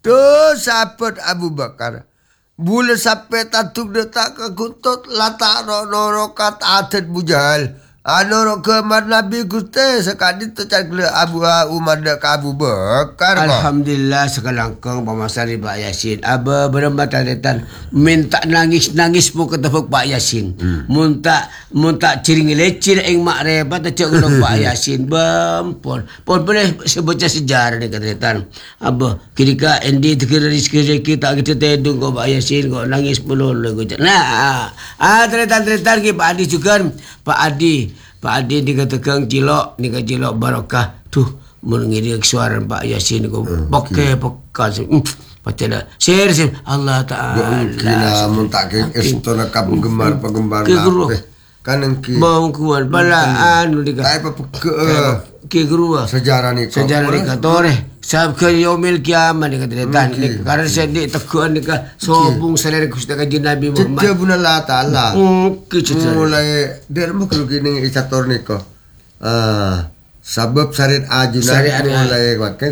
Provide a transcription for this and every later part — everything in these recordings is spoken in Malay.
Tu sahabat Abu Bakar. Bula sampai tatuk detak ke kuntut latak norokat adat bujal. Noro ke Nabi Gusti sekali tu cakap Abu Umar ke Abu Bakar. Alhamdulillah sekarang kong pemasari Pak Yasin. Aba berembatan minta nangis pun ketepuk Pak Yasin. Muntak ciring lecir ing mak rebat cak gelok Pak Yasin. Pon boleh sebutnya sejarah ni kata Aba kirika endi tekir rezeki kita kita tedung kau Pak Yasin kau nangis puluh lagu. Nah, tretan ki Pak Adi juga Pak Adi dikatakan cilok barakah tuh mengiring suara Pak Yasin kau pakai pekas Patela share Allah Taala. Kina muntak ke estona kapung gemar penggemar kanang ki bang kuat balaan dika tai pa ke guru sejarah ni katore sab ke yaumil kiamat ni kata karena sedek teguan ni ka sobung selera Gusti Kanjeng Nabi Muhammad cece buna Allah Taala mulai der mo kini isator ni ko sabab syariat ajunan mulai kan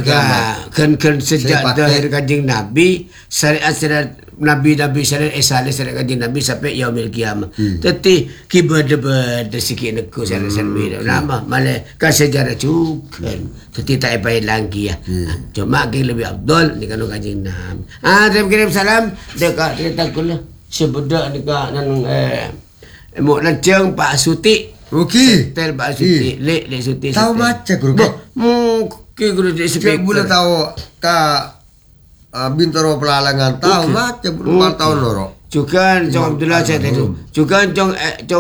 kan sejak dahir Kanjeng Nabi syariat Nabi syariat esale syariat Kanjeng Nabi sampai yaumil kiamat. Tapi kibada sikit neko syariat nama malah kan sejarah juga. Tapi tak payah lagi ya. Cuma ke lebih abdul ni kan Kanjeng Nabi. Terima kirim salam dekat cerita kula sebedak dekat nang mau lancang Pak Suti. Okey. Tel Pak Suti, lek Suti. Tahu macam guru. Mungkin guru di speaker. Boleh tahu ka bintaro pelalangan tahu macam berapa tahun loro. Cukan Jong Abdullah saya tu. Cukan Jong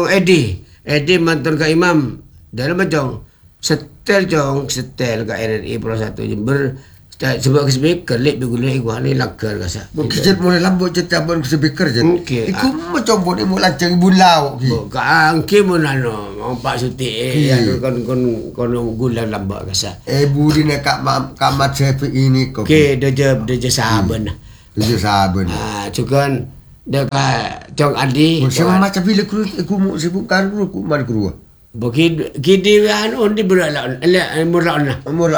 Edi mantan ke imam. Dalam macam setel ke RRI Pro 1 Jember. Sebab speaker lek begula igwa ni lakar kasa. Kejut mulai lambut cetabon speaker je. Iku macam pun ibu lancang ibu lau. Ka angke monano Pak Suti kon gula lambak kasa. Budi nak kamat sepi ini kok. Ke deje saben. Deje saben. Cukan dekat Jong Adi. Sama macam bila aku mau sibukkan aku mana keluar. Bagi gidi anu di beralon. Muralon.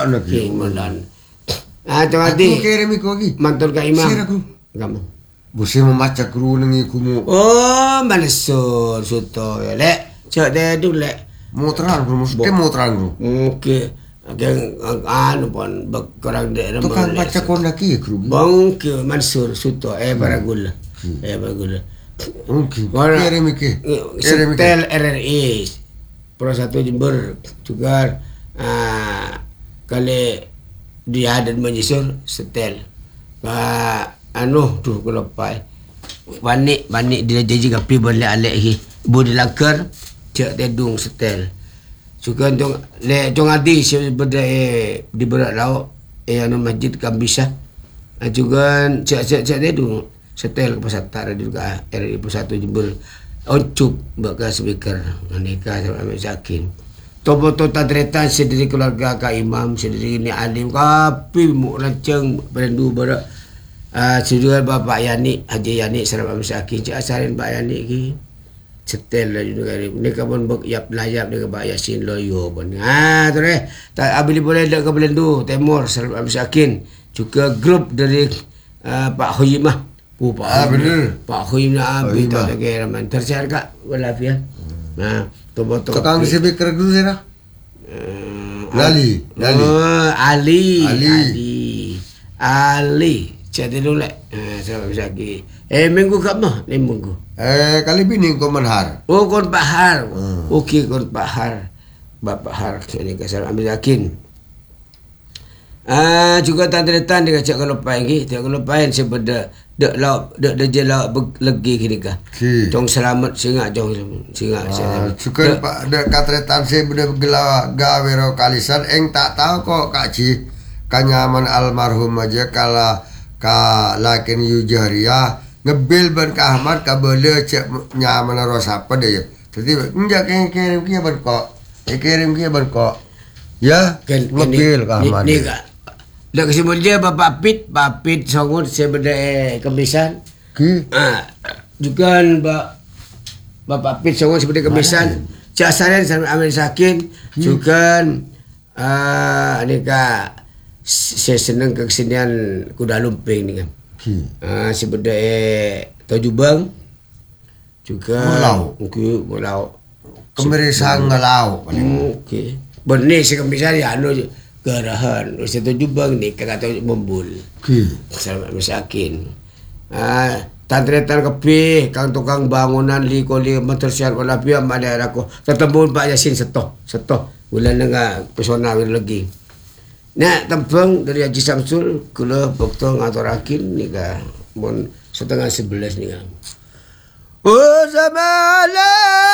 Jong Adi. Aku kirim iku lagi. Mantul ka imam. Sir aku. Kamu. Busi memaca kru nengi kumu. Oh, manesur suto lek. Cak de du lek. Motoran kru mesti motoran kru. Okey. Anu pun berkurang de. Tukang baca kondaki kru. Bang ke Mansur suto baragul. Baragul. Okey. Kirim iki. Setel RRI. Pro 1 Jember juga kali dia ada menyisur setel. Anu tu kelopai. Banik dia janji kapi boleh alek hi. Budi lakar cak tedung setel. Suka jong adi sebeda di berat lauk anu masjid Kambisa. Juga cak tedung setel ke pasar tak juga RRI Pusat Jember. Oncuk bakal speaker nikah sama Ahmad Zakin. Toboto tadretan sendiri keluarga Kak Imam sendiri ni alim kapi mu rancang berendu berak. Sudah Bapak Yani Haji Yani Sarap Ahmad Zakin cak asarin Pak Yani ki. Setel lah juga ni kapan bak yap layap dengan Pak Yasin loyo pun. Tu tak abili boleh dak ke belendu Timur Sarap Ahmad Zakin juga grup dari Pak Hoyimah. Benar. Pak Hoyimah abi tak ada keraman. Tersiar kak walafiat. Toboto. Tukang speaker dulu saya. Ali. Jadi dulu lek. Saya bisa lagi. Minggu kat mah? Ni minggu. Kali bini kon Manhar. Oh kon Pak Har. Okey kon Pak Har. Bapak Har saya kasar ambil yakin. Juga tantretan dia cak kalau pai lagi. Tengok kalau pai sebeda dak je lauk legi kini kah. Jong selamat singa jong singa. Suka Pak dak katretan saya beda gela gawe ro kalisan eng tak tahu kok Kak Ci kanyaman almarhum aja kala ka lakin yujaria ngebil ban ka Ahmad ka bele cek nyaman ro sapa deh. Jadi enggak kirim kia ban kok. Kirim kia ban kok. Ya, ngebil ka Ahmad. Dak kesimul dia Bapak Pit songut sebeda Kemisan. Juga Bapak Pit songut sebeda Kemisan. Cak Saran sama Amin Sakin juga nika saya senang ke kesenian kuda lumping ni kan. Sebenarnya Tojubang juga Mulau Kemerisang Ngalau. Okey. Benih sekembisari anu garahan. Saya Tojubang ni kata membul. Selamat masakin. Tantretan kepi kang tukang bangunan likoli mentersiar wala pia daerah ko tetembun Pak Yasin setoh bulan nga pesona wir lagi nak tempeng dari Haji Samsul kula bekto ngaturakin nika mun setengah 11 nika. Oh zamala